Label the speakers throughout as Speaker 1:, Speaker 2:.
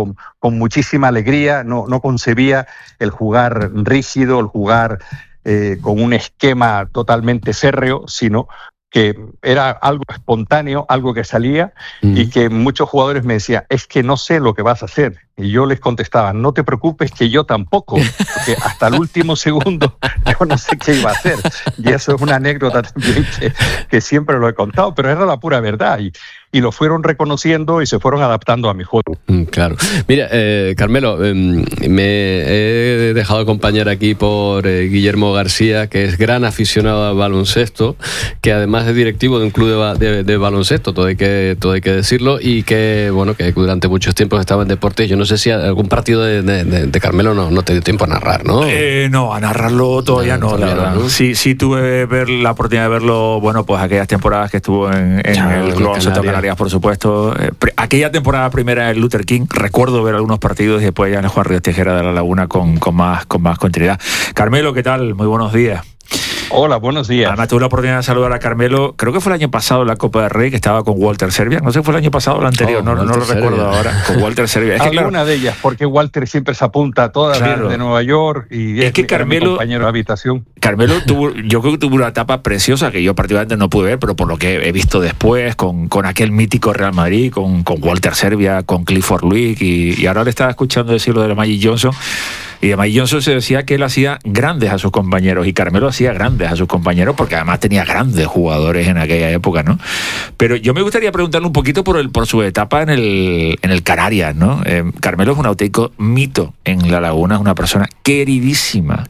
Speaker 1: con muchísima alegría, no concebía el jugar rígido, el jugar con un esquema totalmente férreo, sino que era algo espontáneo, algo que salía, y que muchos jugadores me decían, es que no sé lo que vas a hacer. Y yo les contestaba, no te preocupes, que yo tampoco, porque hasta el último segundo yo no sé qué iba a hacer. Y eso es una anécdota también que siempre lo he contado, pero era la pura verdad. Y lo fueron reconociendo y se fueron adaptando a mi juego.
Speaker 2: Claro. Mira, Carmelo, me he dejado acompañar aquí por Guillermo García, que es gran aficionado al baloncesto, que además es directivo de un club de baloncesto, todo hay que decirlo, y que, bueno, que durante muchos tiempos estaba en deportes. Yo no sé si algún partido de Carmelo no te dio tiempo a narrar, ¿no?
Speaker 3: No, a narrarlo todavía no, la verdad. ¿No? Sí tuve la oportunidad de verlo, bueno, pues aquellas temporadas que estuvo en el Club Baloncesto Canarias, por supuesto. Aquella temporada primera en Luther King, recuerdo ver algunos partidos y después ya en el Juan Ríos Tejera de la Laguna con más continuidad. Carmelo, ¿qué tal? Muy buenos días.
Speaker 1: Hola, buenos días.
Speaker 3: Además tuve la oportunidad de saludar a Carmelo, creo que fue el año pasado en la Copa del Rey, que estaba con Walter Serbia. No sé si fue el año pasado o el anterior, no lo recuerdo ahora, con Walter Serbia.
Speaker 1: Alguna de ellas, porque Walter siempre se apunta a todas de Nueva York y
Speaker 3: es que Carmelo,
Speaker 1: mi compañero de habitación.
Speaker 3: Carmelo yo creo que tuvo una etapa preciosa que yo particularmente no pude ver, pero por lo que he visto después, con aquel mítico Real Madrid, con Walter Serbia, con Clifford Luick, y ahora le estaba escuchando decir lo de la Magic Johnson. Y de Magic Johnson se decía que él hacía grandes a sus compañeros, y Carmelo hacía grandes a sus compañeros porque además tenía grandes jugadores en aquella época, ¿no? Pero yo me gustaría preguntarle un poquito por su etapa en el Canarias, ¿no? Carmelo es un auténtico mito en La Laguna, es una persona queridísima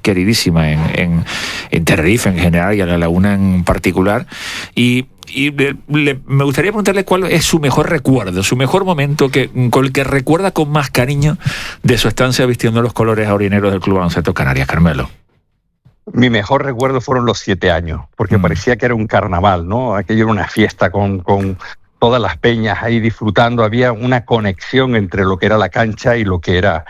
Speaker 3: en Tenerife en general y en La Laguna en particular, y me gustaría preguntarle cuál es su mejor recuerdo, su mejor momento con el que recuerda con más cariño de su estancia vistiendo los colores aurineros del Club Baloncesto Canarias, Carmelo.
Speaker 1: Mi mejor recuerdo fueron los 7 años, porque parecía que era un carnaval, ¿no? Aquello era una fiesta con todas las peñas ahí disfrutando. Había una conexión entre lo que era la cancha y lo que era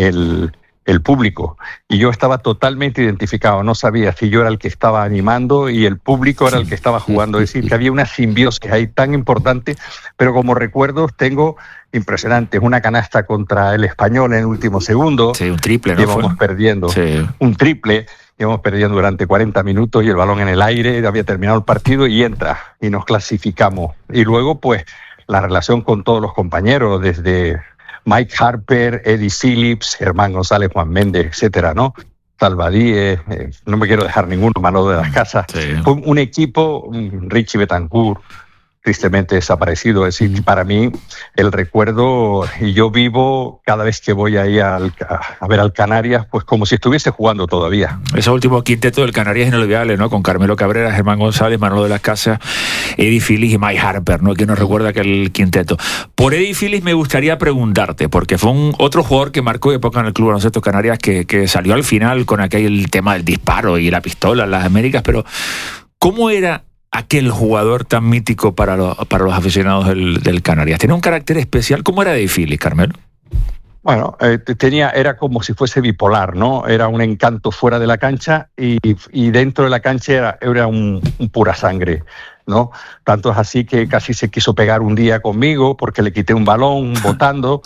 Speaker 1: el público, y yo estaba totalmente identificado, no sabía si yo era el que estaba animando y el público era el que estaba jugando, es decir, que había una simbiosis ahí tan importante. Pero como recuerdos tengo impresionantes, una canasta contra el Español en el último segundo,
Speaker 3: sí, un triple, ¿no?
Speaker 1: Íbamos perdiendo, sí. Un triple, íbamos perdiendo durante 40 minutos y el balón en el aire, había terminado el partido y entra y nos clasificamos. Y luego pues la relación con todos los compañeros, desde Mike Harper, Eddie Phillips, Germán González, Juan Méndez, etcétera, ¿no? Salvadíez, no me quiero dejar ninguno, Manolo de las Casas. Sí. Fue un equipo, Richie Betancourt, tristemente desaparecido. Es decir, para mí el recuerdo, y yo vivo cada vez que voy ahí a ver al Canarias, pues como si estuviese jugando todavía.
Speaker 3: Ese último quinteto del Canarias es inolvidable, ¿no? Con Carmelo Cabrera, Germán González, Manolo de las Casas, Eddie Phillips y Mike Harper, ¿no? Que nos recuerda aquel quinteto. Por Eddie Phillips me gustaría preguntarte, porque fue otro jugador que marcó época en el Club Baloncesto Canarias, que salió al final con aquel tema del disparo y la pistola en las Américas, pero ¿cómo era aquel jugador tan mítico para los aficionados del Canarias? ¿Tenía un carácter especial? ¿Cómo era Eddie Phillips, Carmelo?
Speaker 1: Bueno, era como si fuese bipolar, ¿no? Era un encanto fuera de la cancha y dentro de la cancha era un pura sangre, ¿no? Tanto es así que casi se quiso pegar un día conmigo porque le quité un balón botando.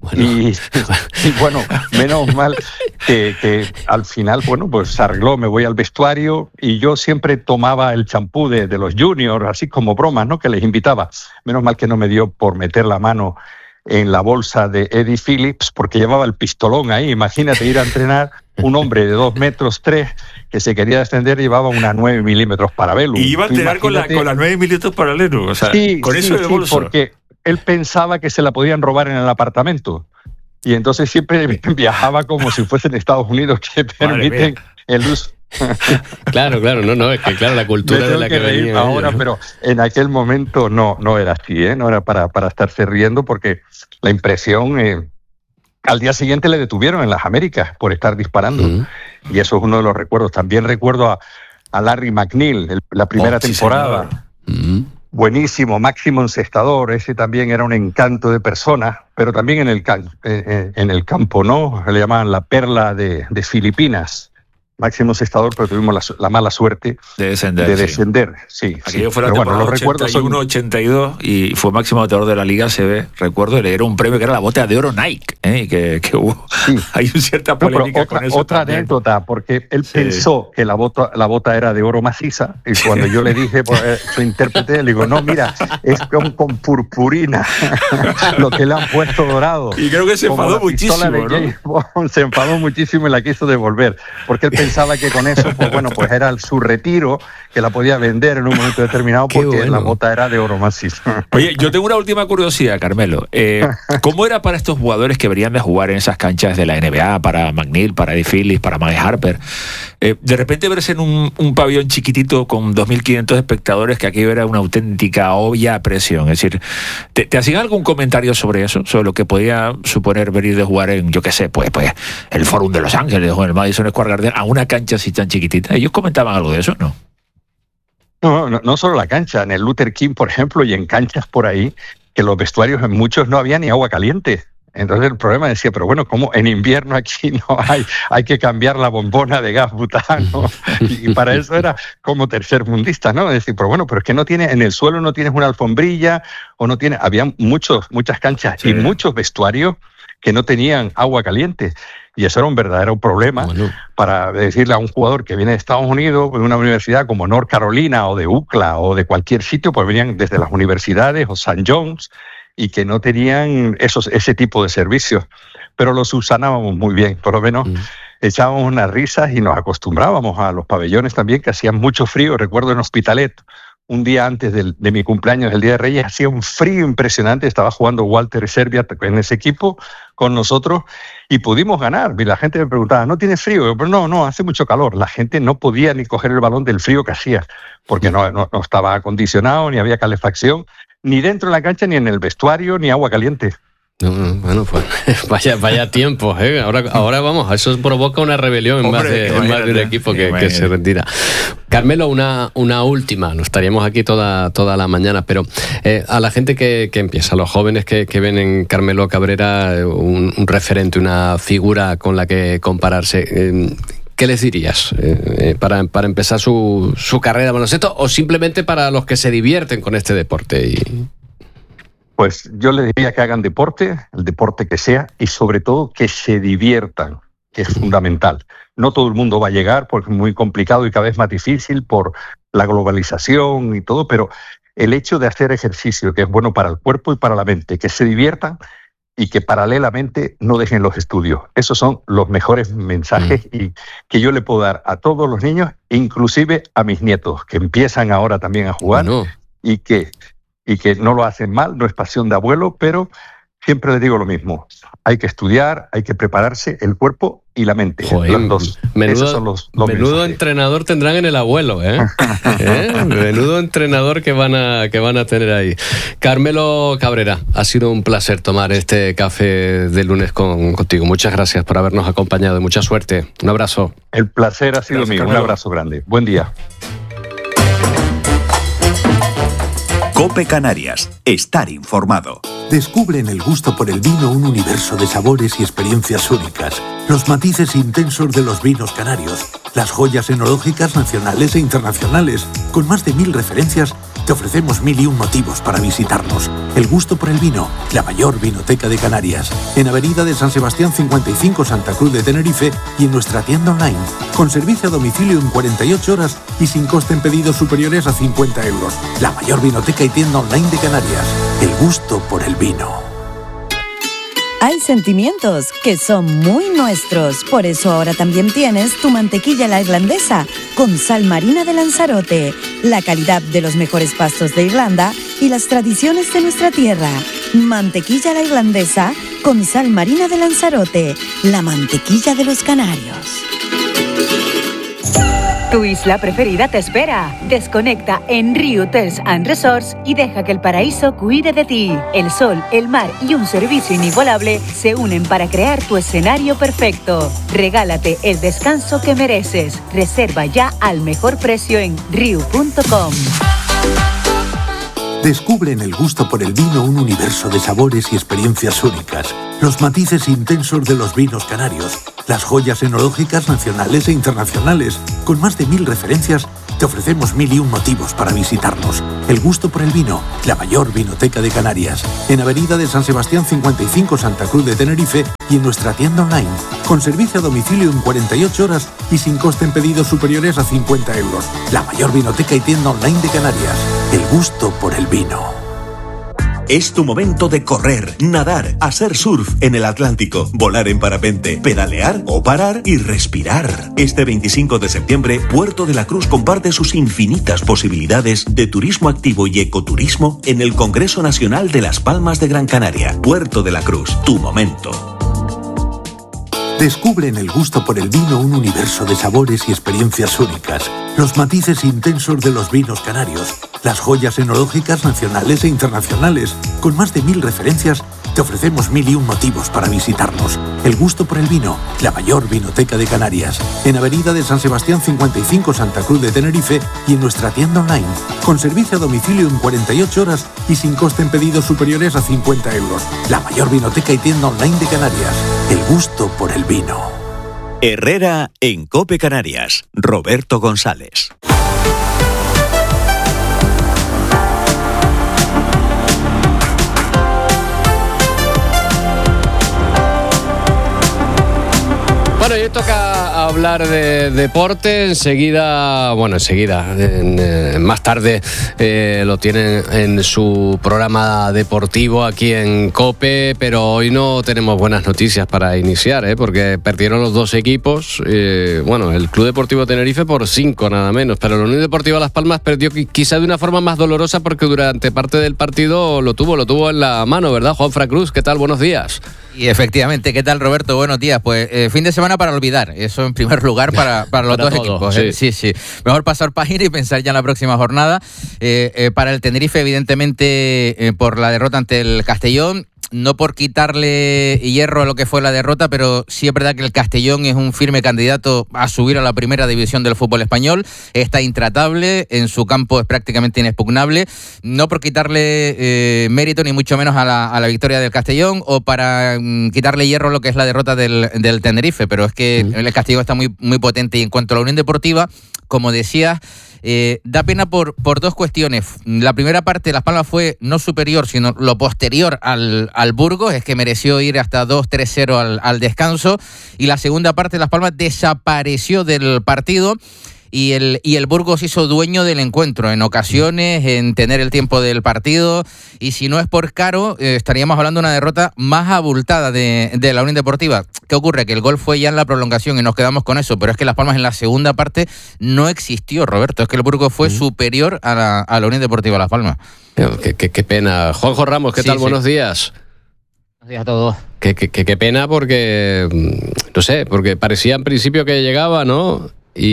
Speaker 1: Y bueno, menos mal que al final, bueno, pues se arregló, me voy al vestuario y yo siempre tomaba el champú de los juniors, así como bromas, ¿no? Que les invitaba. Menos mal que no me dio por meter la mano en la bolsa de Eddie Phillips, porque llevaba el pistolón ahí. Imagínate ir a entrenar, un hombre de 2 metros 3 que se quería descender, llevaba una 9 milímetros Parabellum.
Speaker 3: Y iba a entrenar con las 9 milímetros Parabellum, o sea,
Speaker 1: sí,
Speaker 3: con eso de bolso.
Speaker 1: Porque él pensaba que se la podían robar en el apartamento. Y entonces siempre viajaba como si fuese en Estados Unidos, que permiten el uso.
Speaker 2: Claro, no, es que claro, la cultura de la que venía
Speaker 1: ahora, ¿no? Pero en aquel momento no era así, no era para estarse riendo, porque la impresión, al día siguiente le detuvieron en las Américas por estar disparando, y eso es uno de los recuerdos. También recuerdo a Larry McNeil, la primera temporada, buenísimo, máximo encestador, ese también era un encanto de persona, pero también en el campo, ¿no? Le llamaban la perla de Filipinas. máximo sextador, pero tuvimos la mala suerte
Speaker 3: de descender.
Speaker 1: Sí.
Speaker 3: Aquello fue la temporada 81-82 y fue máximo anotador de la Liga ACB. Recuerdo, le era un premio que era la bota de oro Nike, que hubo. Sí. Hay cierta polémica con eso.
Speaker 1: Otra anécdota, porque él pensó que la bota era de oro maciza, y cuando yo le dije, su intérprete, le digo, no, mira, es con purpurina lo que le han puesto dorado.
Speaker 3: Y creo que se enfadó muchísimo,
Speaker 1: ¿no? Se enfadó muchísimo y la quiso devolver, porque él pensaba que con eso, pues era su retiro, que la podía vender en un momento determinado, porque la bota era de oro macizo.
Speaker 3: Oye, yo tengo una última curiosidad, Carmelo. ¿Cómo era para estos jugadores que venían de jugar en esas canchas de la NBA, para McNeil, para Eddie Phillips, para Mike Harper, de repente verse en un pabellón chiquitito con 2.500 espectadores, que aquello era una auténtica olla a presión? Es decir, ¿te hacían algún comentario sobre eso? Sobre lo que podía suponer venir de jugar en, yo qué sé, pues el Fórum de Los Ángeles o en el Madison Square Garden, a una cancha así tan chiquitita. ¿Ellos comentaban algo de eso, no?
Speaker 1: No solo la cancha, en el Luther King, por ejemplo, y en canchas por ahí, que los vestuarios en muchos no había ni agua caliente. Entonces el problema decía, pero bueno, ¿cómo en invierno aquí no hay que cambiar la bombona de gas butano? Y para eso era como tercermundista, ¿no? Es decir, pero bueno, pero es que no tiene, en el suelo no tienes una alfombrilla, o no tiene, había muchas canchas y muchos vestuarios que no tenían agua caliente. Y eso era un verdadero problema para decirle a un jugador que viene de Estados Unidos, de una universidad como North Carolina o de UCLA o de cualquier sitio, pues venían desde las universidades o St. John's, y que no tenían ese tipo de servicios. Pero los subsanábamos muy bien, por lo menos echábamos unas risas y nos acostumbrábamos a los pabellones también, que hacían mucho frío. Recuerdo en Hospitalet, un día antes de mi cumpleaños, el Día de Reyes, hacía un frío impresionante, estaba jugando Walter Serbia en ese equipo con nosotros y pudimos ganar. Y la gente me preguntaba, ¿no tienes frío? Yo, pero no, hace mucho calor. La gente no podía ni coger el balón del frío que hacía, porque no estaba acondicionado, ni había calefacción, ni dentro de la cancha, ni en el vestuario, ni agua caliente.
Speaker 2: Bueno, pues vaya tiempos, ¿eh? Ahora vamos, eso provoca una rebelión en más de un equipo que se retira. Carmelo, una última, nos estaríamos aquí toda la mañana, pero a la gente que empieza, a los jóvenes que ven en Carmelo Cabrera un referente, una figura con la que compararse, ¿qué les dirías para empezar su carrera de baloncesto, o simplemente para los que se divierten con este deporte?
Speaker 1: Pues yo les diría que hagan deporte, el deporte que sea, y sobre todo que se diviertan, que es fundamental. No todo el mundo va a llegar porque es muy complicado y cada vez más difícil por la globalización y todo, pero el hecho de hacer ejercicio, que es bueno para el cuerpo y para la mente, que se diviertan y que paralelamente no dejen los estudios. Esos son los mejores mensajes y que yo le puedo dar a todos los niños, inclusive a mis nietos, que empiezan ahora también a jugar y que no lo hacen mal, no es pasión de abuelo, pero siempre les digo lo mismo. Hay que estudiar, hay que prepararse el cuerpo y la mente.
Speaker 2: Joder, dos. Menudo entrenador tendrán en el abuelo, ¿eh? Menudo entrenador que van a tener ahí. Carmelo Cabrera, ha sido un placer tomar este café de lunes contigo. Muchas gracias por habernos acompañado y mucha suerte. Un abrazo.
Speaker 1: El placer ha sido mío. Carmelo. Un abrazo grande. Buen día.
Speaker 4: COPE Canarias. Estar informado.
Speaker 5: Descubre en el gusto por el vino un universo de sabores y experiencias únicas. Los matices intensos de los vinos canarios. Las joyas enológicas nacionales e internacionales. Con más de 1000 referencias, te ofrecemos 1001 motivos para visitarnos. El gusto por el vino, la mayor vinoteca de Canarias. En Avenida de San Sebastián 55, Santa Cruz de Tenerife, y en nuestra tienda online. Con servicio a domicilio en 48 horas y sin coste en pedidos superiores a 50 euros. La mayor vinoteca y tienda online de Canarias. El gusto por el vino.
Speaker 6: Hay sentimientos que son muy nuestros, por eso ahora también tienes tu mantequilla la irlandesa con sal marina de Lanzarote, la calidad de los mejores pastos de Irlanda y las tradiciones de nuestra tierra. Mantequilla la irlandesa con sal marina de Lanzarote, la mantequilla de los canarios.
Speaker 7: Tu isla preferida te espera. Desconecta en Riu Hotels & Resorts y deja que el paraíso cuide de ti. El sol, el mar y un servicio inigualable se unen para crear tu escenario perfecto. Regálate el descanso que mereces. Reserva ya al mejor precio en riu.com.
Speaker 5: Descubre en el gusto por el vino un universo de sabores y experiencias únicas. Los matices intensos de los vinos canarios. las joyas enológicas nacionales e internacionales. Con más de 1000 referencias, te ofrecemos 1001 motivos para visitarnos. El gusto por el vino, la mayor vinoteca de Canarias. En Avenida de San Sebastián 55, Santa Cruz de Tenerife, y en nuestra tienda online, con servicio a domicilio en 48 horas y sin coste en pedidos superiores a 50 euros. La mayor vinoteca y tienda online de Canarias. El gusto por el vino.
Speaker 4: Es tu momento de correr, nadar, hacer surf en el Atlántico, volar en parapente, pedalear o parar y respirar. Este 25 de septiembre, Puerto de la Cruz comparte sus infinitas posibilidades de turismo activo y ecoturismo en el Congreso Nacional de Las Palmas de Gran Canaria. Puerto de la Cruz, tu momento.
Speaker 5: Descubre en el gusto por el vino un universo de sabores y experiencias únicas. Los matices intensos de los vinos canarios, las joyas enológicas nacionales e internacionales. Con más de 1000 referencias, te ofrecemos 1001 motivos para visitarnos. El gusto por el vino, la mayor vinoteca de Canarias. En Avenida de San Sebastián 55, Santa Cruz de Tenerife, y en nuestra tienda online, con servicio a domicilio en 48 horas y sin coste en pedidos superiores a 50 euros. La mayor vinoteca y tienda online de Canarias. El gusto por el vino.
Speaker 4: Herrera en COPE Canarias. Roberto González.
Speaker 2: Bueno, hoy toca hablar de deporte. Enseguida, más tarde lo tienen en su programa deportivo aquí en COPE, pero hoy no tenemos buenas noticias para iniciar, porque perdieron los dos equipos. El Club Deportivo Tenerife por 5 nada menos, pero la Unión Deportiva Las Palmas perdió quizá de una forma más dolorosa porque durante parte del partido lo tuvo en la mano, ¿verdad? Juanfran Cruz, ¿qué tal? Buenos días.
Speaker 8: Y efectivamente, ¿qué tal, Roberto? Buenos días. Pues fin de semana para olvidar, eso en primer lugar para los dos equipos. Sí. Mejor pasar página y pensar ya en la próxima jornada. Para el Tenerife, evidentemente, por la derrota ante el Castellón. No por quitarle hierro a lo que fue la derrota, pero sí es verdad que el Castellón es un firme candidato a subir a la primera división del fútbol español. Está intratable, en su campo es prácticamente inexpugnable. No por quitarle mérito, ni mucho menos a la victoria del Castellón, o para quitarle hierro a lo que es la derrota del Tenerife, pero es que el Castellón está muy, muy potente. Y en cuanto a la Unión Deportiva, como decías, da pena por dos cuestiones. La primera parte, Las Palmas fue no superior, sino lo posterior al Burgos, es que mereció ir hasta 2-3-0 al descanso, y la segunda parte, Las Palmas desapareció del partido. Y el Burgos hizo dueño del encuentro en ocasiones, en tener el tiempo del partido, y si no es por Caro, estaríamos hablando de una derrota más abultada de la Unión Deportiva. ¿Qué ocurre? Que el gol fue ya en la prolongación y nos quedamos con eso, pero es que Las Palmas en la segunda parte no existió, Roberto. Es que el Burgos fue superior a la Unión Deportiva Las Palmas.
Speaker 2: Qué pena. Juanjo Ramos, ¿qué tal? Buenos días.
Speaker 9: Buenos días a todos.
Speaker 2: Qué pena porque, no sé, porque parecía en principio que llegaba, ¿no?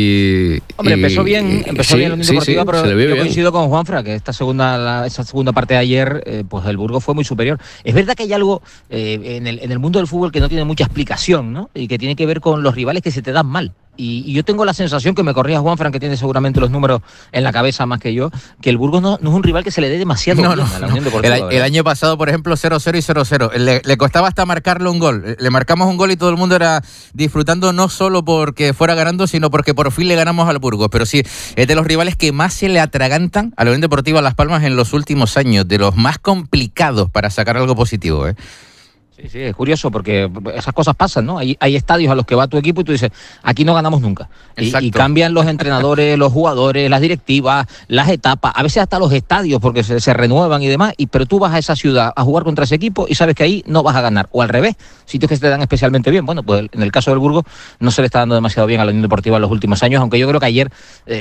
Speaker 9: Empezó bien la Unión Deportiva, pero yo coincido con Juanfran, que esa segunda parte de ayer, pues el Burgos fue muy superior. Es verdad que hay algo en el mundo del fútbol que no tiene mucha explicación, ¿no? Y que tiene que ver con los rivales que se te dan mal. Y yo tengo la sensación, que me corrija Juanfran, que tiene seguramente los números en la cabeza más que yo, que el Burgos no es un rival que se le dé demasiado bien a la Unión Deportiva.
Speaker 8: El año pasado, por ejemplo, 0-0 y 0-0. Le costaba hasta marcarle un gol. Le marcamos un gol y todo el mundo era disfrutando, no solo porque fuera ganando, sino porque por fin le ganamos al Burgos. Pero sí, es de los rivales que más se le atragantan a la Unión Deportiva Las Palmas en los últimos años, de los más complicados para sacar algo positivo,
Speaker 9: Sí, es curioso porque esas cosas pasan, ¿no? Hay estadios a los que va tu equipo y tú dices, aquí no ganamos nunca. Y cambian los entrenadores, los jugadores, las directivas, las etapas, a veces hasta los estadios porque se renuevan y demás, pero tú vas a esa ciudad a jugar contra ese equipo y sabes que ahí no vas a ganar. O al revés, sitios que se te dan especialmente bien. Bueno, pues en el caso del Burgos no se le está dando demasiado bien a la Unión Deportiva en los últimos años, aunque yo creo que ayer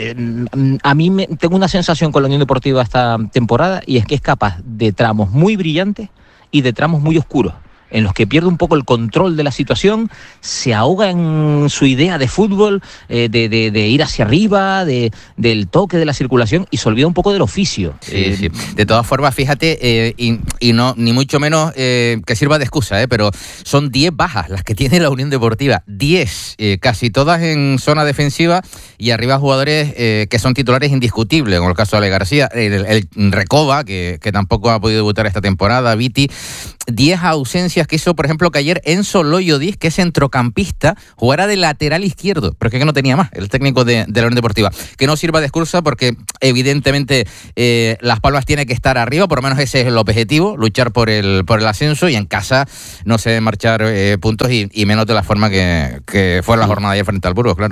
Speaker 9: a mí tengo una sensación con la Unión Deportiva esta temporada, y es que es capaz de tramos muy brillantes y de tramos muy oscuros, en los que pierde un poco el control de la situación, se ahoga en su idea de fútbol, de ir hacia arriba, del toque, de la circulación, y se olvida un poco del oficio.
Speaker 8: Sí. De todas formas, fíjate, y no ni mucho menos que sirva de excusa, pero son 10 bajas las que tiene la Unión Deportiva. 10, casi todas en zona defensiva, y arriba jugadores que son titulares indiscutibles, como el caso de Ale García, el Recoba, que tampoco ha podido debutar esta temporada, Viti. 10 ausencias noticias quiso, por ejemplo, que ayer Enzo Loyodis, que es centrocampista, jugara de lateral izquierdo, pero es que no tenía más, el técnico de la Unión Deportiva. Que no sirva de excusa porque evidentemente Las Palmas tiene que estar arriba, por lo menos ese es el objetivo, luchar por el ascenso, y en casa no se deben marchar puntos y menos de la forma que fue la jornada ayer frente al Burgos, claro.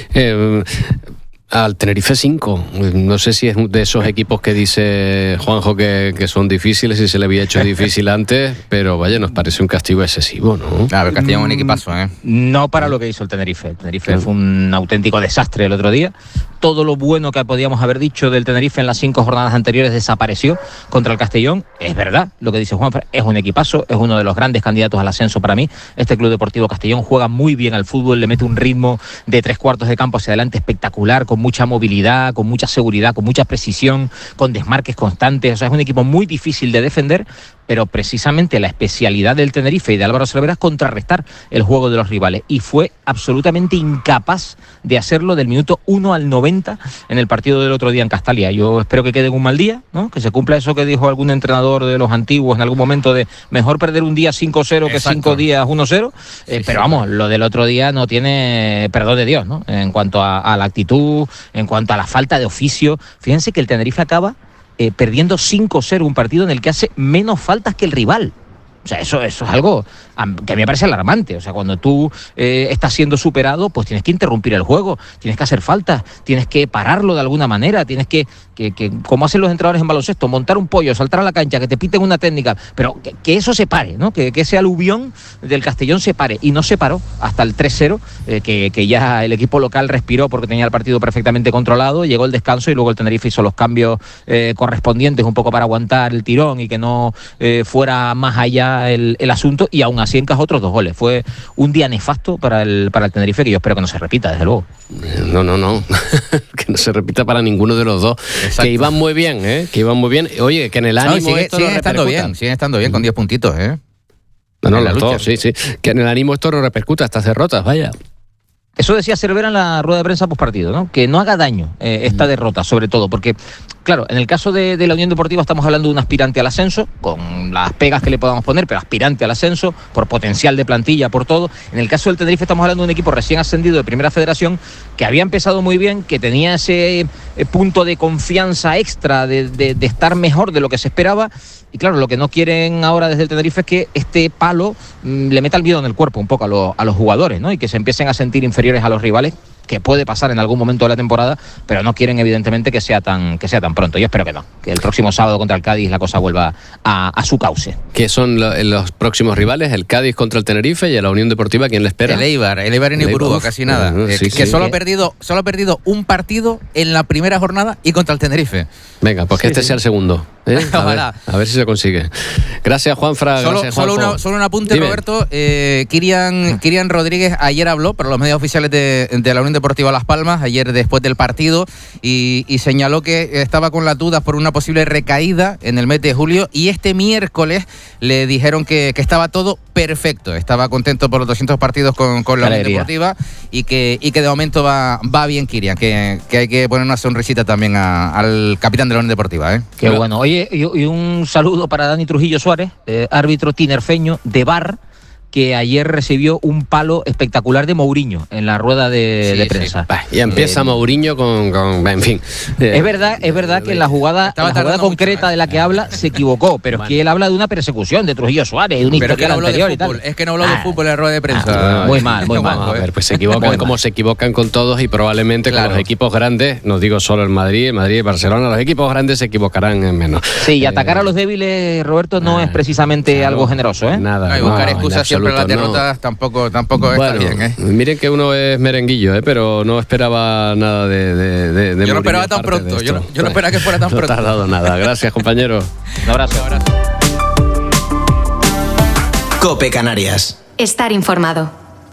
Speaker 2: Al Tenerife 5. No sé si es de esos equipos que dice Juanjo que son difíciles y se le había hecho difícil antes, pero vaya, nos parece un castigo excesivo, ¿no?
Speaker 8: A ver, Castellón es un equipazo, ¿eh?
Speaker 9: No para lo que hizo el Tenerife. El Tenerife fue un auténtico desastre el otro día. Todo lo bueno que podíamos haber dicho del Tenerife en las 5 jornadas anteriores desapareció contra el Castellón. Es verdad lo que dice Juanfran, es un equipazo, es uno de los grandes candidatos al ascenso para mí. Este Club Deportivo Castellón juega muy bien al fútbol, le mete un ritmo de 3/4 de campo hacia adelante espectacular, con mucha movilidad, con mucha seguridad, con mucha precisión, con desmarques constantes. O sea, es un equipo muy difícil de defender, pero precisamente la especialidad del Tenerife y de Álvaro Cervera es contrarrestar el juego de los rivales, y fue absolutamente incapaz de hacerlo del minuto 1 al 90 en el partido del otro día en Castalia. Yo espero que quede en un mal día, ¿no? Que se cumpla eso que dijo algún entrenador de los antiguos en algún momento, de mejor perder un día 5-0 que 5 días 1-0, pero vamos, lo del otro día no tiene perdón de Dios, ¿no? En cuanto a la actitud, en cuanto a la falta de oficio. Fíjense que el Tenerife acaba perdiendo 5-0 un partido en el que hace menos faltas que el rival. O sea, eso es algo que a mí me parece alarmante. O sea, cuando tú estás siendo superado, pues tienes que interrumpir el juego, tienes que hacer faltas, tienes que pararlo de alguna manera, tienes que como hacen los entrenadores en baloncesto, montar un pollo, saltar a la cancha, que te piten una técnica, pero que eso se pare, ¿no? Que ese aluvión del Castellón se pare, y no se paró hasta el 3-0, que ya el equipo local respiró porque tenía el partido perfectamente controlado, llegó el descanso y luego el Tenerife hizo los cambios correspondientes un poco para aguantar el tirón y que no fuera más allá el asunto, y aún así encajó otros 2 goles. Fue un día nefasto para el Tenerife, que yo espero que no se repita, desde luego.
Speaker 2: No. Que no se repita para ninguno de los dos. Exacto. Que iban muy bien, que iban muy bien. Oye, que en el ánimo
Speaker 8: siguen estando bien con 10 puntitos,
Speaker 2: No, los dos, sí. Que en el ánimo esto no repercuta estas derrotas, vaya.
Speaker 9: Eso decía Cervera en la rueda de prensa postpartido, ¿no? Que no haga daño esta derrota, sobre todo, porque, claro, en el caso de la Unión Deportiva estamos hablando de un aspirante al ascenso, con las pegas que le podamos poner, pero aspirante al ascenso, por potencial de plantilla, por todo. En el caso del Tenerife estamos hablando de un equipo recién ascendido de Primera Federación, que había empezado muy bien, que tenía ese punto de confianza extra de estar mejor de lo que se esperaba. Y claro, lo que no quieren ahora desde el Tenerife es que este palo le meta el miedo en el cuerpo un poco a los jugadores, ¿no? Y que se empiecen a sentir inferiores a los rivales, que puede pasar en algún momento de la temporada, pero no quieren evidentemente que sea tan pronto. Yo espero que no, que el próximo sábado contra el Cádiz la cosa vuelva a su cauce.
Speaker 2: ¿Qué son los próximos rivales? El Cádiz contra el Tenerife, y a la Unión Deportiva, ¿quién le espera?
Speaker 8: El Eibar en Ipurúa, casi nada. Solo ha perdido un partido en la primera jornada y contra el Tenerife.
Speaker 2: Venga, pues que sea el segundo. A ver si se consigue. Gracias, Juanfra.
Speaker 8: Solo un apunte. Dime. Roberto. Kirian Rodríguez ayer habló para los medios oficiales de la Unión Deportiva Las Palmas, ayer después del partido, y señaló que estaba con las dudas por una posible recaída en el mes de julio, y este miércoles le dijeron que estaba todo perfecto, estaba contento por los 200 partidos con la Unión Deportiva, y que de momento va bien Kirian, que hay que poner una sonrisita también al capitán de la Unión Deportiva.
Speaker 9: Qué bueno. Oye, y un saludo para Dani Trujillo Suárez, árbitro tinerfeño de VAR, que ayer recibió un palo espectacular de Mourinho en la rueda de prensa.
Speaker 2: Sí. Ya empieza Mourinho con en fin.
Speaker 9: Es verdad que en la jugada concreta mucho, de la que habla se equivocó, pero es que él habla de una persecución de Trujillo Suárez, de un historial anterior y tal.
Speaker 8: Es que no habló de fútbol en la rueda de prensa.
Speaker 9: Muy mal.
Speaker 2: A ver, pues se equivocan como se equivocan con todos, y probablemente con los equipos grandes, no digo solo el Madrid y Barcelona, los equipos grandes se equivocarán en menos.
Speaker 9: Sí, y atacar a los débiles, Roberto, no es precisamente algo generoso,
Speaker 2: Nada.
Speaker 8: Y buscar excusas siempre las derrotas tampoco está bien,
Speaker 2: Miren que uno es merenguillo, pero no esperaba nada de
Speaker 8: yo no esperaba tan pronto. Yo no esperaba que fuera tan pronto.
Speaker 2: No te has dado nada. Gracias, compañero.
Speaker 9: Un abrazo.
Speaker 10: COPE Canarias.
Speaker 11: Estar informado.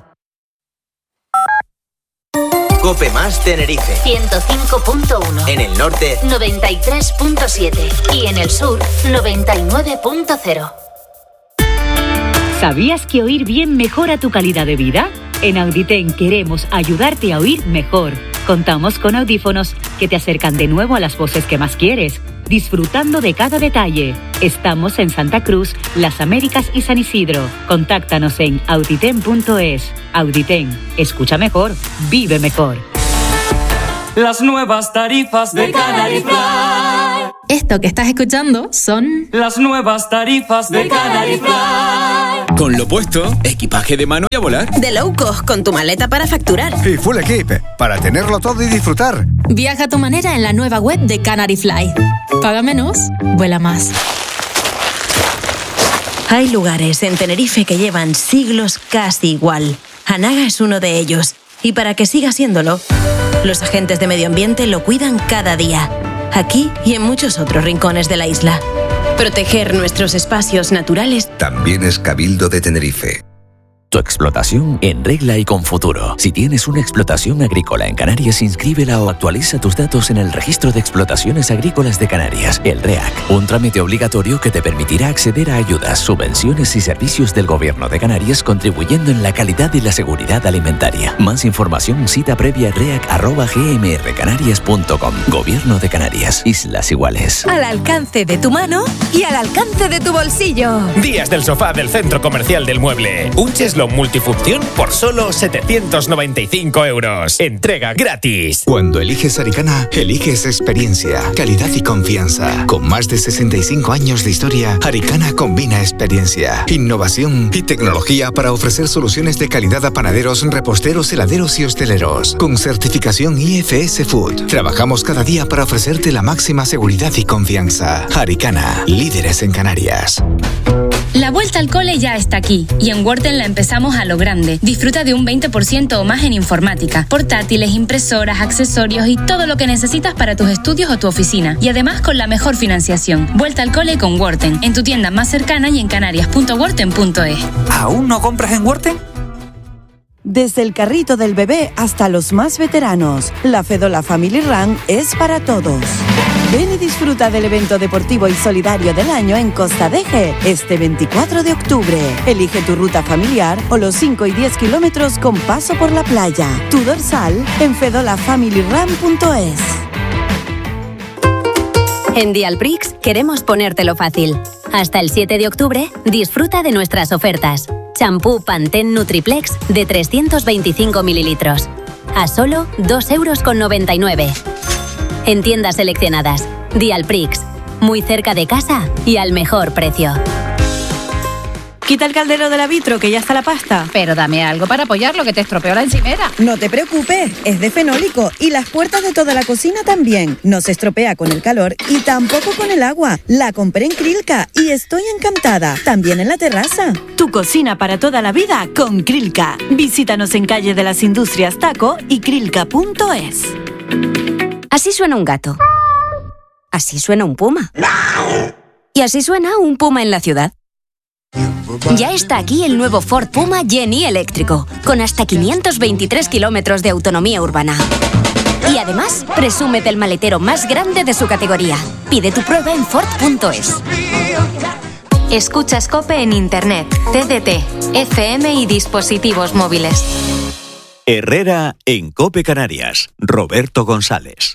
Speaker 10: COPE más Tenerife.
Speaker 11: 105.1.
Speaker 10: En el norte,
Speaker 11: 93.7. Y en el sur, 99.0.
Speaker 7: ¿Sabías que oír bien mejora tu calidad de vida? En Auditen queremos ayudarte a oír mejor. Contamos con audífonos que te acercan de nuevo a las voces que más quieres. disfrutando de cada detalle. Estamos en Santa Cruz, Las Américas y San Isidro. Contáctanos en auditen.es. Auditen, escucha mejor, vive mejor.
Speaker 12: Las nuevas tarifas de Canary Fly.
Speaker 13: Esto que estás escuchando son
Speaker 12: las nuevas tarifas de Canary Fly.
Speaker 14: Con lo puesto, equipaje de mano y a volar.
Speaker 15: De low cost, con tu maleta para facturar.
Speaker 16: Y full equip, para tenerlo todo y disfrutar.
Speaker 13: Viaja a tu manera en la nueva web de Canary Fly. Paga menos, vuela más.
Speaker 15: Hay lugares en Tenerife que llevan siglos casi igual. Anaga es uno de ellos. Y para que siga siéndolo, los agentes de medio ambiente lo cuidan cada día. Aquí y en muchos otros rincones de la isla. Proteger nuestros espacios naturales
Speaker 17: también es Cabildo de Tenerife.
Speaker 18: Tu explotación en regla y con futuro. Si tienes una explotación agrícola en Canarias, inscríbela o actualiza tus datos en el Registro de Explotaciones Agrícolas de Canarias, el REAC. Un trámite obligatorio que te permitirá acceder a ayudas, subvenciones y servicios del Gobierno de Canarias, contribuyendo en la calidad y la seguridad alimentaria. Más información, cita previa reac@gmrcanarias.com. Gobierno de Canarias. Islas Iguales.
Speaker 15: al alcance de tu mano y al alcance de tu bolsillo.
Speaker 19: Días del sofá del Centro Comercial del Mueble. Un cheslón multifunción por solo 795 €. Entrega gratis.
Speaker 20: Cuando eliges Aricana, eliges experiencia, calidad y confianza. Con más de 65 años de historia, Aricana combina experiencia, innovación y tecnología para ofrecer soluciones de calidad a panaderos, reposteros, heladeros y hosteleros. Con certificación IFS Food, trabajamos cada día para ofrecerte la máxima seguridad y confianza. Aricana, líderes en Canarias.
Speaker 13: La vuelta al cole ya está aquí y en Worten la empezamos a lo grande. Disfruta de un 20% o más en informática, portátiles, impresoras, accesorios y todo lo que necesitas para tus estudios o tu oficina. Y además con la mejor financiación. Vuelta al cole con Worten, en tu tienda más cercana y en canarias.worten.es.
Speaker 21: ¿Aún no compras en Worten?
Speaker 6: Desde el carrito del bebé hasta los más veteranos, la Fedola Family Run es para todos. Ven y disfruta del evento deportivo y solidario del año en Costa Deje, este 24 de octubre. Elige tu ruta familiar o los 5 y 10 kilómetros con paso por la playa. Tu dorsal en fedolafamilyrun.es.
Speaker 11: En Dialprix queremos ponértelo fácil. Hasta el 7 de octubre, disfruta de nuestras ofertas. Champú Pantene Nutriplex de 325 mililitros. A solo 2,99 €. En tiendas seleccionadas. Dialprix. Muy cerca de casa y al mejor precio.
Speaker 22: Quita el caldero de la vitro, que ya está la pasta.
Speaker 23: Pero dame algo para apoyarlo, que te estropeó la encimera.
Speaker 22: No te preocupes, es de fenólico. Y las puertas de toda la cocina también. No se estropea con el calor y tampoco con el agua. La compré en Krilka y estoy encantada. También en la terraza.
Speaker 6: Tu cocina para toda la vida con Krilka. Visítanos en Calle de las Industrias Taco y krilka.es.
Speaker 11: Así suena un gato. Así suena un puma. Y así suena un puma en la ciudad. Ya está aquí el nuevo Ford Puma Gen-E eléctrico, con hasta 523 kilómetros de autonomía urbana. Y además, presume del maletero más grande de su categoría. Pide tu prueba en Ford.es.
Speaker 24: Escuchas COPE en Internet, TDT, FM y dispositivos móviles.
Speaker 4: Herrera en COPE Canarias. Roberto González.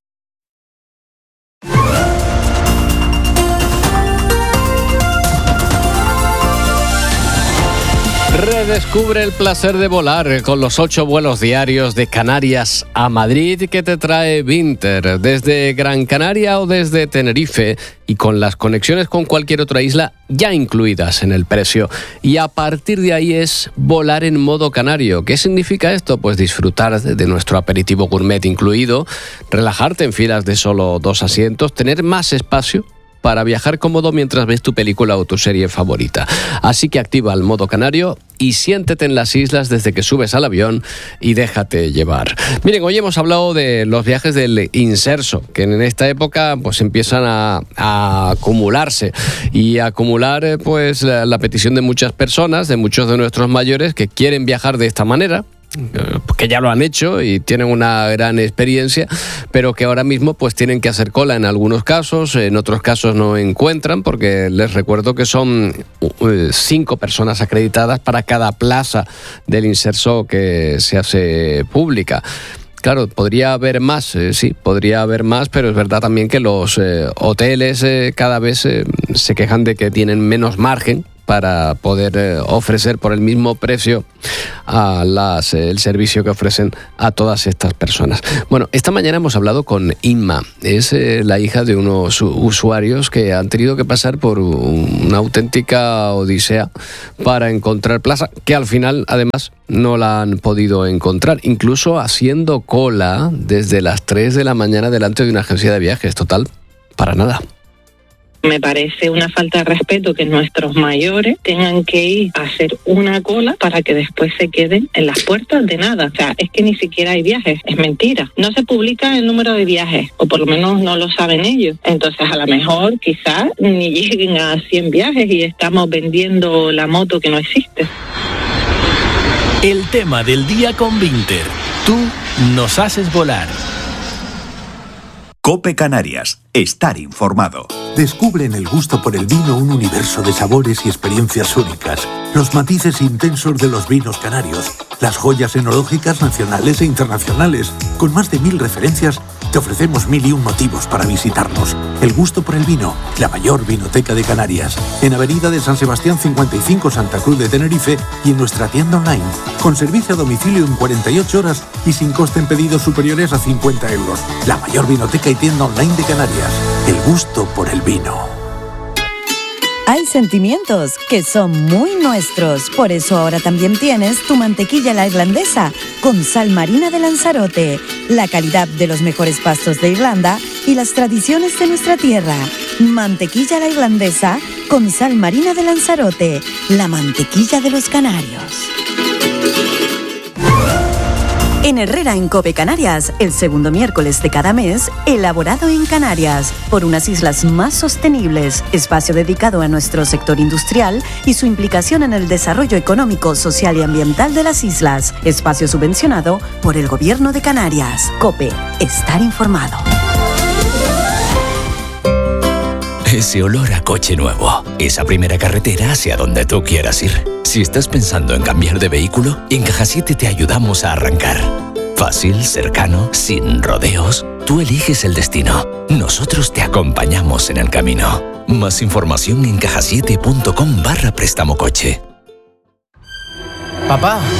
Speaker 2: Redescubre el placer de volar con los 8 vuelos diarios de Canarias a Madrid que te trae Vinter, desde Gran Canaria o desde Tenerife, y con las conexiones con cualquier otra isla ya incluidas en el precio. Y a partir de ahí es volar en modo canario. ¿Qué significa esto? Pues disfrutar de nuestro aperitivo gourmet incluido, relajarte en filas de solo 2 asientos, tener más espacio para viajar cómodo mientras ves tu película o tu serie favorita. Así que activa el modo canario y siéntete en las islas desde que subes al avión y déjate llevar. Miren, hoy hemos hablado de los viajes del inserso, que en esta época pues empiezan a acumularse y a acumular pues la petición de muchas personas, de muchos de nuestros mayores que quieren viajar de esta manera, que ya lo han hecho y tienen una gran experiencia, pero que ahora mismo pues tienen que hacer cola en algunos casos, en otros casos no encuentran, porque les recuerdo que son 5 personas acreditadas para cada plaza del inserso que se hace pública. claro, podría haber más, sí, podría haber más, pero es verdad también que los hoteles cada vez se quejan de que tienen menos margen para poder ofrecer por el mismo precio el servicio que ofrecen a todas estas personas. Bueno, esta mañana hemos hablado con Inma. Es la hija de unos usuarios que han tenido que pasar por una auténtica odisea para encontrar plaza, que al final, además, no la han podido encontrar, incluso haciendo cola desde las 3 de la mañana delante de una agencia de viajes. Total, para nada.
Speaker 1: Me parece una falta de respeto que nuestros mayores tengan que ir a hacer una cola para que después se queden en las puertas de nada. O sea, es que ni siquiera hay viajes, es mentira. No se publica el número de viajes, o por lo menos no lo saben ellos. Entonces, a lo mejor, quizás ni lleguen a 100 viajes y estamos vendiendo la moto que no existe.
Speaker 3: El tema del día con Vinter. Tú nos haces volar.
Speaker 4: COPE Canarias. Estar informado.
Speaker 5: Descubre en el gusto por el vino un universo de sabores y experiencias únicas. Los matices intensos de los vinos canarios. Las joyas enológicas nacionales e internacionales. Con más de 1000 referencias, te ofrecemos 1001 motivos para visitarnos. El gusto por el vino. La mayor vinoteca de Canarias. En Avenida de San Sebastián 55, Santa Cruz de Tenerife, y en nuestra tienda online. Con servicio a domicilio en 48 horas y sin coste en pedidos superiores a 50 euros. La mayor vinoteca y tienda online de Canarias. El gusto por el vino.
Speaker 6: Hay sentimientos que son muy nuestros. Por eso ahora también tienes tu mantequilla a la irlandesa con sal marina de Lanzarote. La calidad de los mejores pastos de Irlanda y las tradiciones de nuestra tierra. Mantequilla a la irlandesa con sal marina de Lanzarote. La mantequilla de los canarios. En Herrera en COPE Canarias, el segundo miércoles de cada mes, elaborado en Canarias, por unas islas más sostenibles, espacio dedicado a nuestro sector industrial y su implicación en el desarrollo económico, social y ambiental de las islas, espacio subvencionado por el Gobierno de Canarias. COPE, estar informado.
Speaker 18: Ese olor a coche nuevo, esa primera carretera hacia donde tú quieras ir. Si estás pensando en cambiar de vehículo, en Caja 7 te ayudamos a arrancar. Fácil, cercano, sin rodeos. Tú eliges el destino. Nosotros te acompañamos en el camino. Más información en cajasiete.com/préstamo coche.
Speaker 21: Papá,